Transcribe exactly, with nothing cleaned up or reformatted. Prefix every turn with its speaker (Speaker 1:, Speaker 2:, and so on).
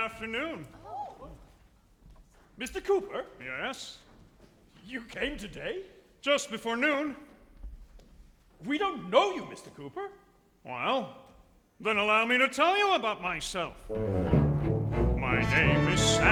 Speaker 1: afternoon.
Speaker 2: Mister Cooper,
Speaker 1: Yes?
Speaker 2: you came today?
Speaker 1: Just before noon.
Speaker 2: We don't know you, Mister Cooper.
Speaker 1: Well, then allow me to tell you about myself. My name is Sam.